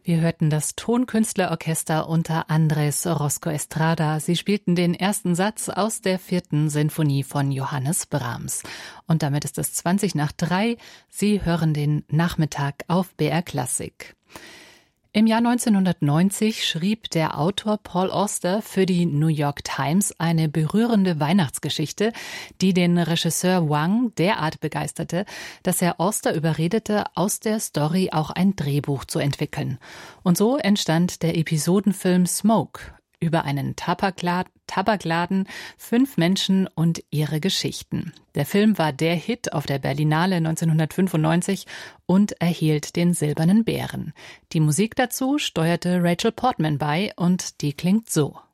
Wir hörten das Tonkünstlerorchester unter Andrés Orozco Estrada. Sie spielten den ersten Satz aus der 4. Sinfonie von Johannes Brahms. Und damit ist es 2:20. Sie hören den Nachmittag auf BR Klassik. Im Jahr 1990 schrieb der Autor Paul Auster für die New York Times eine berührende Weihnachtsgeschichte, die den Regisseur Wang derart begeisterte, dass er Auster überredete, aus der Story auch ein Drehbuch zu entwickeln. Und so entstand der Episodenfilm Smoke über einen Tabakladen, 5 Menschen und ihre Geschichten. Der Film war der Hit auf der Berlinale 1995 und erhielt den Silbernen Bären. Die Musik dazu steuerte Rachel Portman bei und die klingt so.